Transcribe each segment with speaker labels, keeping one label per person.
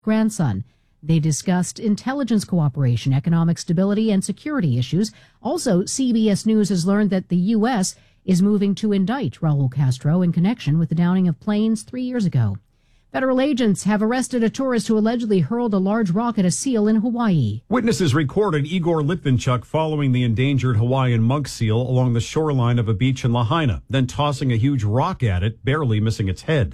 Speaker 1: grandson. They discussed intelligence cooperation, economic stability, and security issues. Also, CBS News has learned that the U.S. is moving to indict Raul Castro in connection with the downing of planes 3 years ago. Federal agents have arrested a tourist who allegedly hurled a large rock at a seal in Hawaii.
Speaker 2: Witnesses recorded Igor Litvinchuk following the endangered Hawaiian monk seal along the shoreline of a beach in Lahaina, then tossing a huge rock at it, barely missing its head.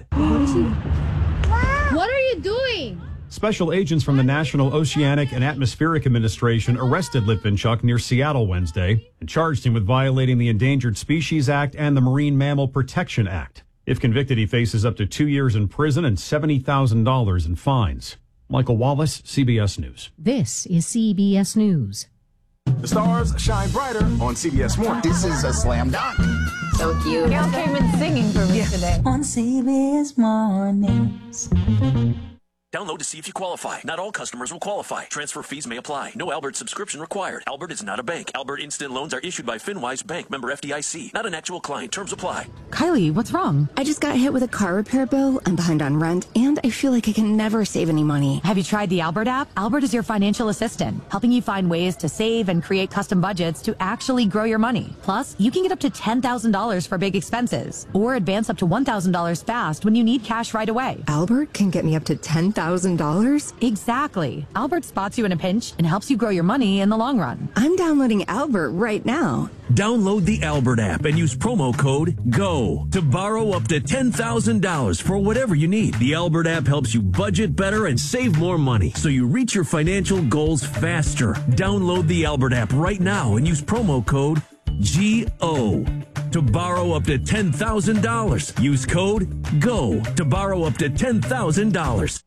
Speaker 3: What are you doing?
Speaker 2: Special agents from the National Oceanic and Atmospheric Administration arrested Litvinchuk near Seattle Wednesday and charged him with violating the Endangered Species Act and the Marine Mammal Protection Act. If convicted, he faces up to 2 years in prison and $70,000 in fines. Michael Wallace, CBS News.
Speaker 1: This is CBS News.
Speaker 4: The stars shine brighter on CBS Mornings.
Speaker 5: This is a slam dunk.
Speaker 3: So cute.
Speaker 6: Gail came in singing for me today.
Speaker 7: On CBS Mornings.
Speaker 8: Download to see if you qualify. Not all customers will qualify. Transfer fees may apply. No Albert subscription required. Albert is not a bank. Albert Instant Loans are issued by FinWise Bank, member FDIC. Not an actual client. Terms apply.
Speaker 9: Kylie, what's wrong?
Speaker 10: I just got hit with a car repair bill. I'm behind on rent, and I feel like I can never save any money.
Speaker 9: Have you tried the Albert app? Albert is your financial assistant, helping you find ways to save and create custom budgets to actually grow your money. Plus, you can get up to $10,000 for big expenses, or advance up to $1,000 fast when you need cash right away.
Speaker 10: Albert can get me up to $10,000?
Speaker 9: Exactly. Albert spots you in a pinch and helps you grow your money in the long run.
Speaker 10: I'm downloading Albert right now.
Speaker 8: Download the Albert app and use promo code GO to borrow up to $10,000 for whatever you need. The Albert app helps you budget better and save more money so you reach your financial goals faster. Download the Albert app right now and use promo code GO to borrow up to $10,000. Use code GO to borrow up to $10,000.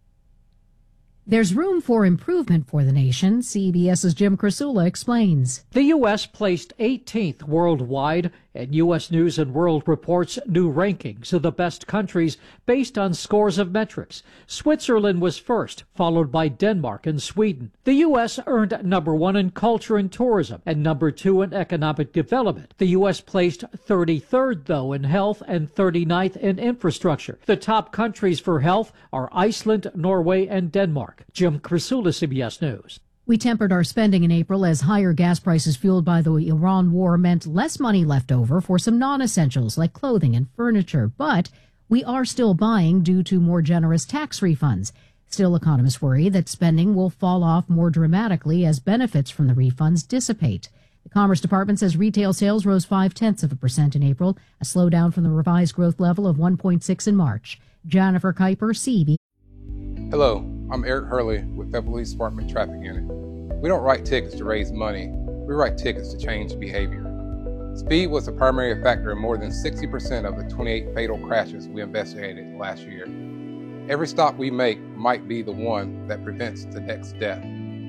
Speaker 1: There's room for improvement for the nation. CBS's Jim Krasula explains.
Speaker 11: The U.S. placed 18th worldwide, and U.S. News and World Report's new rankings of the best countries based on scores of metrics. Switzerland was first, followed by Denmark and Sweden. The U.S. earned number 1 in culture and tourism and number 2 in economic development. The U.S. placed 33rd, though, in health and 39th in infrastructure. The top countries for health are Iceland, Norway, and Denmark. Jim Krasula, CBS News.
Speaker 1: We tempered our spending in April as higher gas prices fueled by the Iran war meant less money left over for some non-essentials like clothing and furniture. But we are still buying due to more generous tax refunds. Still, economists worry that spending will fall off more dramatically as benefits from the refunds dissipate. The Commerce Department says retail sales rose 0.5% in April, a slowdown from the revised growth level of 1.6 in March. Jennifer Kuiper, CB.
Speaker 12: Hello, I'm Eric Hurley with Federal Police Department Traffic Unit. We don't write tickets to raise money, we write tickets to change behavior. Speed was the primary factor in more than 60% of the 28 fatal crashes we investigated last year. Every stop we make might be the one that prevents the next death.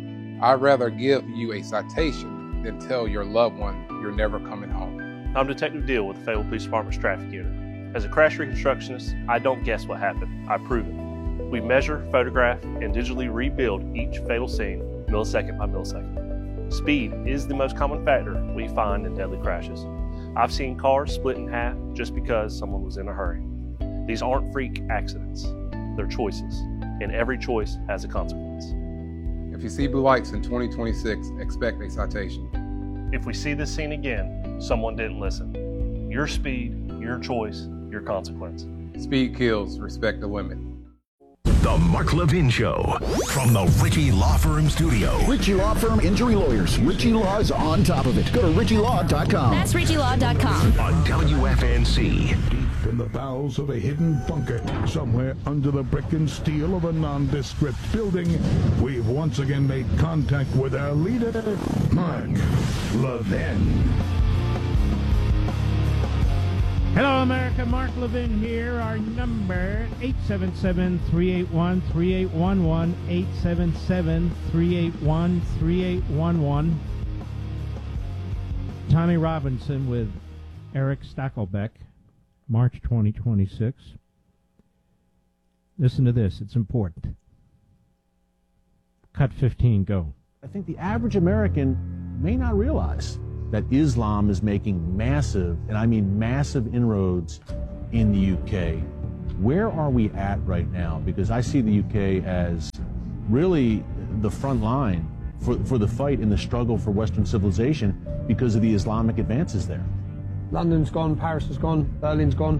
Speaker 12: I'd rather give you a citation than tell your loved one you're never coming home.
Speaker 13: I'm Detective Deal with the Fayetteville Police Department's Traffic Unit. As a crash reconstructionist, I don't guess what happened, I prove it. We measure, photograph, and digitally rebuild each fatal scene millisecond by millisecond. Speed is the most common factor we find in deadly crashes. I've seen cars split in half just because someone was in a hurry. These aren't freak accidents, they're choices, and every choice has a consequence.
Speaker 12: If you see blue lights in 2026, expect a citation.
Speaker 13: If we see this scene again, someone didn't listen. Your speed, your choice, your consequence.
Speaker 12: Speed kills, respect the limit.
Speaker 14: The Mark Levin Show from the Ritchie Law Firm studio.
Speaker 5: Ritchie Law Firm injury lawyers. Ritchie Law is on top of it. Go to ritchielaw.com.
Speaker 6: That's ritchielaw.com.
Speaker 14: On WFNC.
Speaker 15: Deep in the bowels of a hidden bunker, somewhere under the brick and steel of a nondescript building, we've once again made contact with our leader, Mark Levin.
Speaker 16: Hello, America. Mark Levin here. Our number, 877-381-3811, 877-381-3811. Tommy Robinson with Eric Stackelbeck, March 2026. Listen to this. It's important. Cut 15, go.
Speaker 17: I think the average American may not realize that Islam is making massive, and I mean massive, inroads in the UK. Where are we at right now? Because I see the UK as really the front line for the fight in the struggle for Western civilization because of the Islamic advances there.
Speaker 18: London's gone, Paris is gone, Berlin's gone.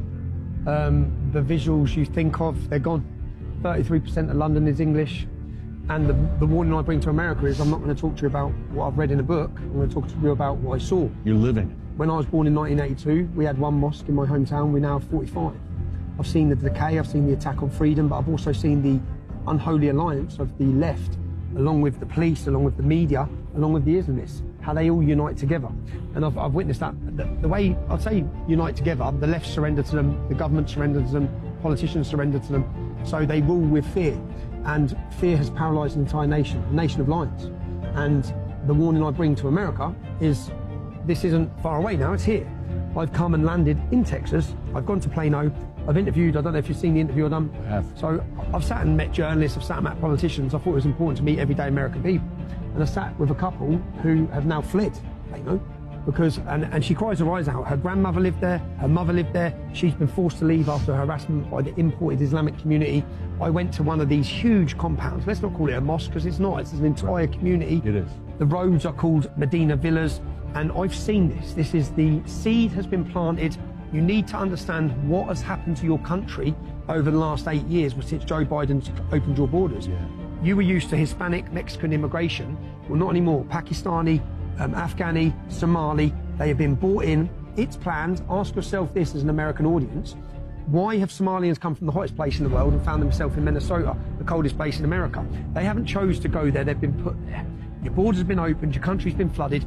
Speaker 18: The visuals you think of, they're gone. 33% of London is English. And the warning I bring to America is I'm not going to talk to you about what I've read in a book. I'm going to talk to you about what I saw.
Speaker 17: You're living it.
Speaker 18: When I was born in 1982, we had one mosque in my hometown. We now have 45. I've seen the decay, I've seen the attack on freedom, but I've also seen the unholy alliance of the left, along with the police, along with the media, along with the Islamists, how they all unite together. And I've witnessed that. The way, I'd say unite together, the left surrender to them, the government surrender to them, politicians surrender to them. So they rule with fear. And fear has paralysed an entire nation, a nation of lions. And the warning I bring to America is this isn't far away now, it's here. I've come and landed in Texas. I've gone to Plano. I've interviewed, I don't know if you've seen the interview I've done.
Speaker 17: I have.
Speaker 18: So I've sat and met journalists, I've sat and met politicians. I thought it was important to meet everyday American people. And I sat with a couple who have now fled, because, and she cries her eyes out. Her grandmother lived there, her mother lived there. She's been forced to leave after harassment by the imported Islamic community. I went to one of these huge compounds. Let's not call it a mosque, because it's not. It's an entire community.
Speaker 17: It is.
Speaker 18: The roads are called Medina Villas. And I've seen this. This is the seed has been planted. You need to understand what has happened to your country over the last 8 years since Joe Biden's opened your borders.
Speaker 17: Yeah.
Speaker 18: You were used to Hispanic, Mexican immigration. Well, not anymore. Pakistani, Afghani, Somali, they have been brought in. It's planned. Ask yourself this as an American audience. Why have Somalians come from the hottest place in the world and found themselves in Minnesota, the coldest place in America? They haven't chose to go there. They've been put there. Your borders have been opened. Your country's been flooded.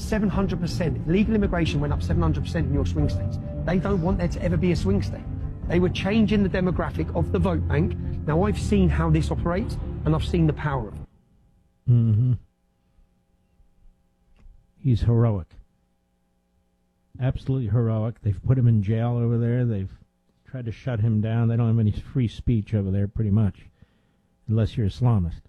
Speaker 18: 700%. Legal immigration went up 700% in your swing states. They don't want there to ever be a swing state. They were changing the demographic of the vote bank. Now, I've seen how this operates, and I've seen the power of it.
Speaker 16: Mm-hmm. He's heroic. Absolutely heroic. They've put him in jail over there. They've tried to shut him down. They don't have any free speech over there, pretty much, unless you're Islamist.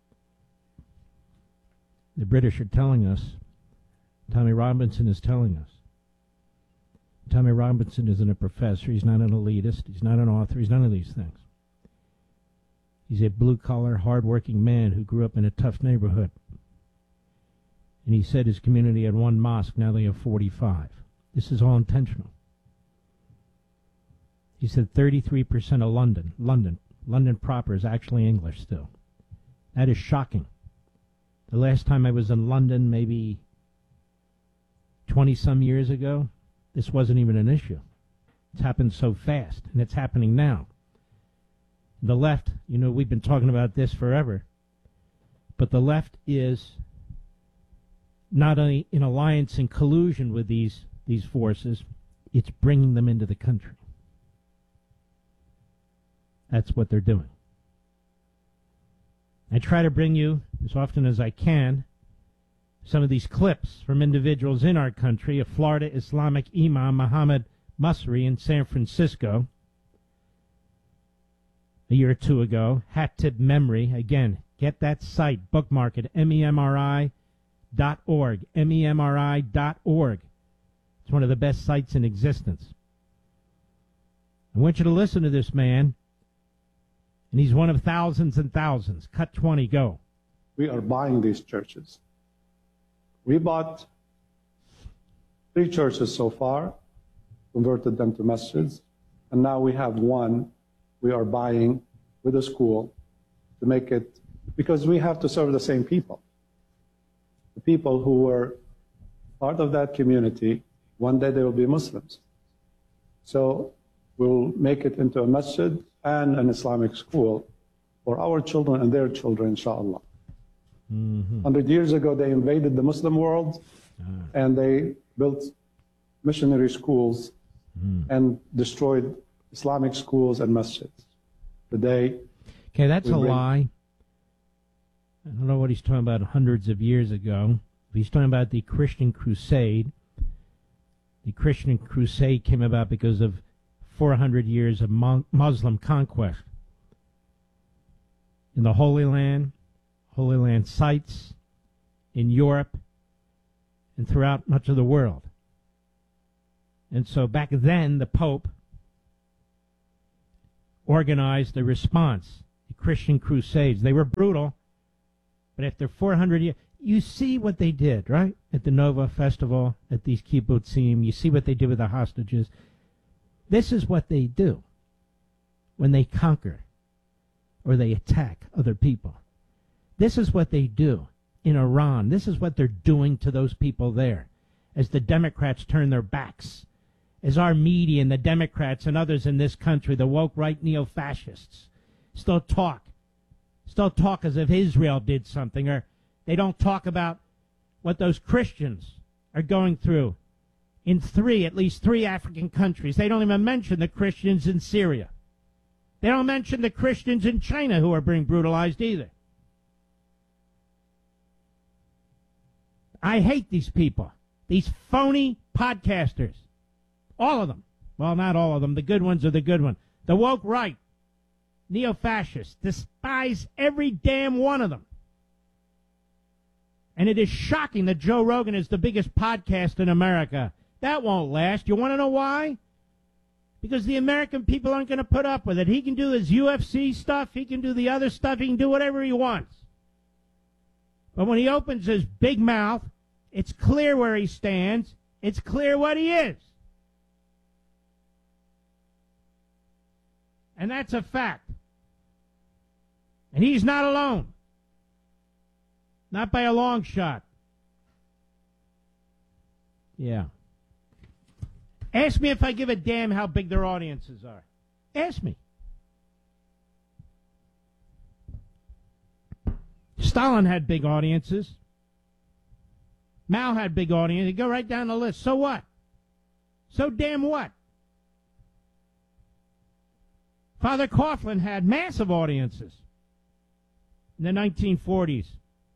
Speaker 16: The British are telling us, Tommy Robinson is telling us. Tommy Robinson isn't a professor. He's not an elitist. He's not an author. He's none of these things. He's a blue-collar, hard-working man who grew up in a tough neighborhood. And he said his community had one mosque. Now they have 45. This is all intentional. He said 33% of London proper is actually English still. That is shocking. The last time I was in London, maybe 20-some years ago, this wasn't even an issue. It's happened so fast, and it's happening now. The left, we've been talking about this forever, but the left is not only in alliance and collusion with these forces, it's bringing them into the country. That's what they're doing. I try to bring you, as often as I can, some of these clips from individuals in our country. A Florida Islamic Imam, Muhammad Masri, in San Francisco, a year or two ago. Hatib Memory. Again, get that site, bookmark it, MEMRI.org. MEMRI.org. It's one of the best sites in existence. I want you to listen to this man, and he's one of thousands and thousands. Cut 20, go.
Speaker 19: We are buying these churches. We bought 3 churches so far, converted them to masjids, and now we have one we are buying with a school to make it, because we have to serve the same people. The people who were part of that community, one day they will be Muslims. So we'll make it into a masjid and an Islamic school for our children and their children, inshallah. 100 years ago, they invaded the Muslim world, and they built missionary schools and destroyed Islamic schools and masjids. Today,
Speaker 16: okay, that's a lie. I don't know what he's talking about hundreds of years ago. He's talking about the Christian Crusade. The Christian Crusade came about because of 400 years of Muslim conquest in the Holy Land sites, in Europe, and throughout much of the world. And so back then, the Pope organized a response, the Christian Crusades. They were brutal, but after 400 years, you see what they did, right? At the Nova Festival, at these kibbutzim, you see what they did with the hostages. This is what they do when they conquer or they attack other people. This is what they do in Iran. This is what they're doing to those people there as the Democrats turn their backs, as our media and the Democrats and others in this country, the woke right neo-fascists, still talk as if Israel did something, or they don't talk about what those Christians are going through in at least three African countries. They don't even mention the Christians in Syria. They don't mention the Christians in China who are being brutalized either. I hate these people, these phony podcasters. All of them. Well, not all of them. The good ones are the good ones. The woke right, neo-fascists, despise every damn one of them. And it is shocking that Joe Rogan is the biggest podcast in America. That won't last. You want to know why? Because the American people aren't going to put up with it. He can do his UFC stuff. He can do the other stuff. He can do whatever he wants. But when he opens his big mouth, it's clear where he stands. It's clear what he is. And that's a fact. And he's not alone. Not by a long shot. Yeah. Ask me if I give a damn how big their audiences are. Ask me. Stalin had big audiences. Mao had big audiences. Go right down the list. So what? So damn what? Father Coughlin had massive audiences in the 1940s.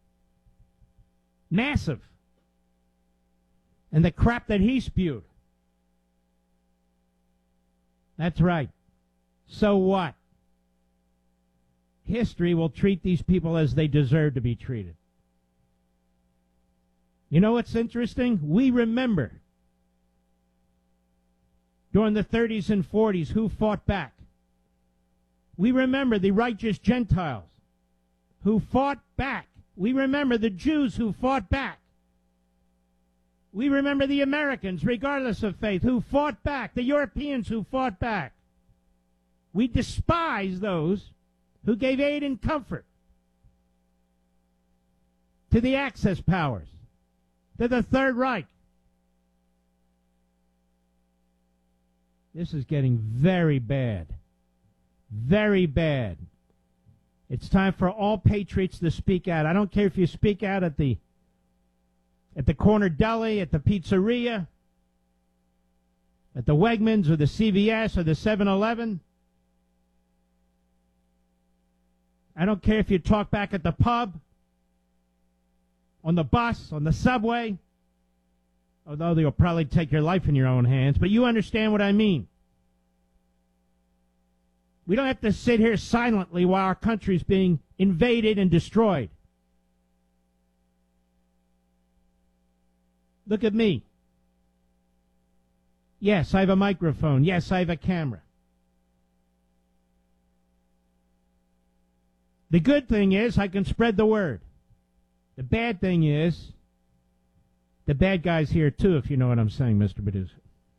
Speaker 16: Massive. And the crap that he spewed. That's right. So what? History will treat these people as they deserve to be treated. You know what's interesting? We remember during the 30s and 40s who fought back. We remember the righteous Gentiles who fought back. We remember the Jews who fought back. We remember the Americans, regardless of faith, who fought back. The Europeans who fought back. We despise those who gave aid and comfort to the Axis powers, to the Third Reich. This is getting very bad. Very bad. It's time for all patriots to speak out. I don't care if you speak out at the corner deli, at the pizzeria, at the Wegmans or the CVS or the 7-Eleven. I don't care if you talk back at the pub, on the bus, on the subway, although they'll probably take your life in your own hands, but you understand what I mean. We don't have to sit here silently while our country's being invaded and destroyed. Look at me. Yes, I have a microphone. Yes, I have a camera. The good thing is I can spread the word. The bad thing is the bad guy's here too, if you know what I'm saying, Mr. Medusa.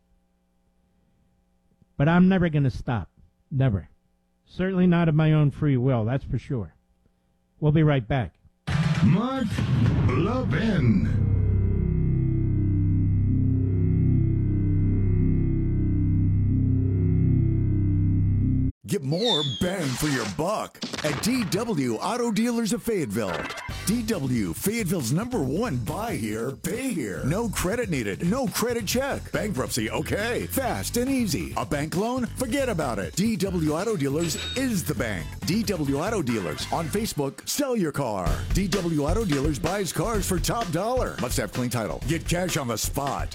Speaker 16: But I'm never going to stop. Never. Certainly not of my own free will, that's for sure. We'll be right back.
Speaker 15: Mark Levin.
Speaker 20: Get more bang for your buck at DW Auto Dealers of Fayetteville. DW, Fayetteville's #1 buy here, pay here. No credit needed, no credit check. Bankruptcy, okay. Fast and easy. A bank loan? Forget about it. DW Auto Dealers is the bank. DW Auto Dealers. On Facebook, sell your car. DW Auto Dealers buys cars for top dollar. Must have clean title. Get cash on the spot.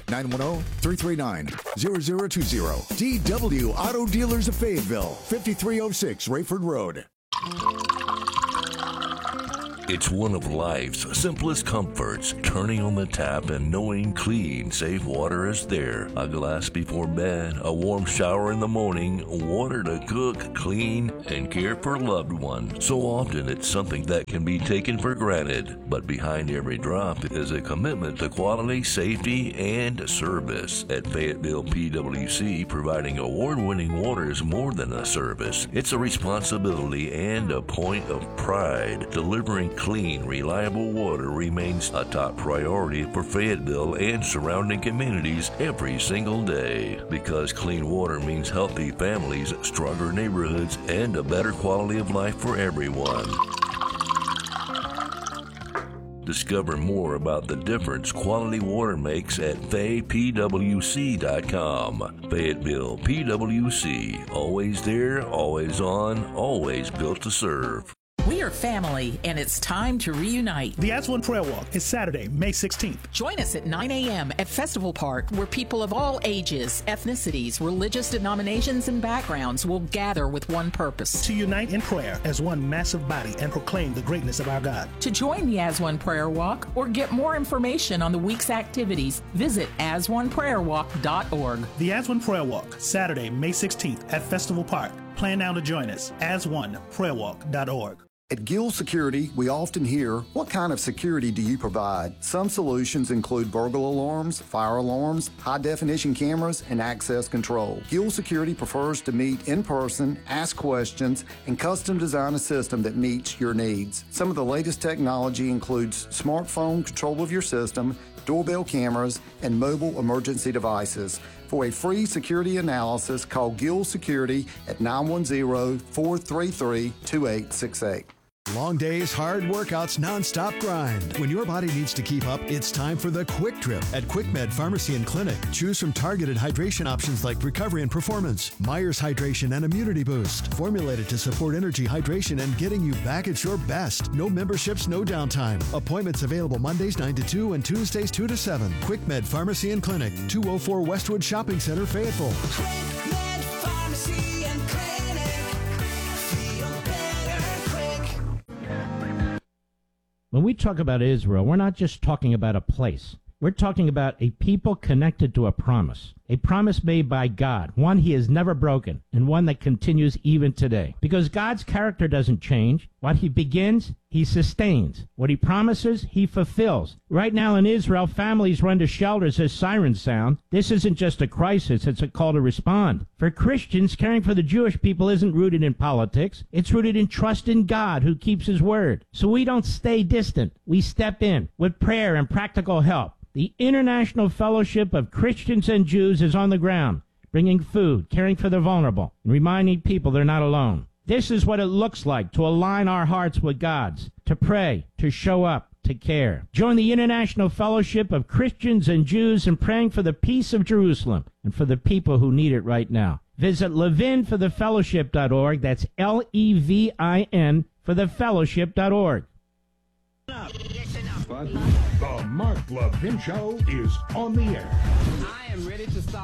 Speaker 20: 910-339-0020. DW Auto Dealers of Fayetteville. 5306 Rayford Road.
Speaker 21: It's one of life's simplest comforts, turning on the tap and knowing clean, safe water is there. A glass before bed, a warm shower in the morning, water to cook, clean, and care for loved ones. So often it's something that can be taken for granted, but behind every drop is a commitment to quality, safety, and service. At Fayetteville PWC, providing award-winning water is more than a service. It's a responsibility and a point of pride. Delivering clean, reliable water remains a top priority for Fayetteville and surrounding communities every single day. Because clean water means healthy families, stronger neighborhoods, and a better quality of life for everyone. Discover more about the difference quality water makes at faypwc.com. Fayetteville PWC. Always there, always on, always built to serve.
Speaker 22: We are family, and it's time to reunite.
Speaker 23: The As One Prayer Walk is Saturday, May 16th.
Speaker 22: Join us at 9 a.m. at Festival Park, where people of all ages, ethnicities, religious denominations, and backgrounds will gather with one purpose.
Speaker 23: To unite in prayer as one massive body and proclaim the greatness of our God.
Speaker 22: To join the As One Prayer Walk or get more information on the week's activities, visit asoneprayerwalk.org.
Speaker 23: The As One Prayer Walk, Saturday, May 16th at Festival Park. Plan now to join us. asoneprayerwalk.org.
Speaker 24: At Gill Security, we often hear, what kind of security do you provide? Some solutions include burglar alarms, fire alarms, high-definition cameras, and access control. Gill Security prefers to meet in person, ask questions, and custom design a system that meets your needs. Some of the latest technology includes smartphone control of your system, doorbell cameras, and mobile emergency devices. For a free security analysis, call Gill Security at 910-433-2868.
Speaker 25: Long days, hard workouts, nonstop grind. When your body needs to keep up, it's time for the Quick Trip at QuickMed Pharmacy and Clinic. Choose from targeted hydration options like Recovery and Performance, Myers Hydration and Immunity Boost, formulated to support energy, hydration, and getting you back at your best. No memberships, no downtime. Appointments available Mondays 9 to 2 and Tuesdays 2 to 7. QuickMed Pharmacy and Clinic, 204 Westwood Shopping Center, Fayetteville.
Speaker 26: QuickMed Pharmacy and Clinic. Feel better quick.
Speaker 16: When we talk about Israel, we're not just talking about a place. We're talking about a people connected to a promise made by God, one he has never broken, and one that continues even today. Because God's character doesn't change. What he begins, he sustains. What he promises, he fulfills. Right now in Israel, families run to shelters as sirens sound. This isn't just a crisis, it's a call to respond. For Christians, caring for the Jewish people isn't rooted in politics. It's rooted in trust in God, who keeps his word. So we don't stay distant. We step in with prayer and practical help. The International Fellowship of Christians and Jews is on the ground, bringing food, caring for the vulnerable, and reminding people they're not alone. This is what it looks like to align our hearts with God's, to pray, to show up, to care. Join the International Fellowship of Christians and Jews in praying for the peace of Jerusalem and for the people who need it right now. Visit levinforthefellowship.org. That's Levin for thefellowship.org.
Speaker 15: The Mark Levin Show is on the air.
Speaker 27: I am ready to start.